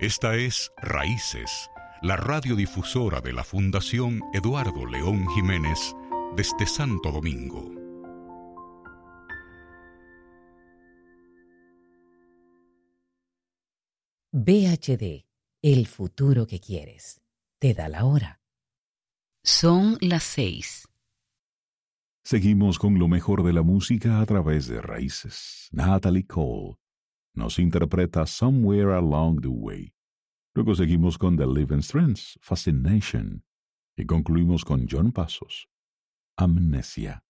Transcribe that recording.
Esta es Raíces, la radiodifusora de la Fundación Eduardo León Jiménez desde Santo Domingo. VHD, el futuro que quieres. Te da la hora. Son las 6. Seguimos con lo mejor de la música a través de Raíces. Natalie Cole nos interpreta Somewhere Along the Way. Luego seguimos con The Living Strands, Fascination. Y concluimos con John Passos, Amnesia.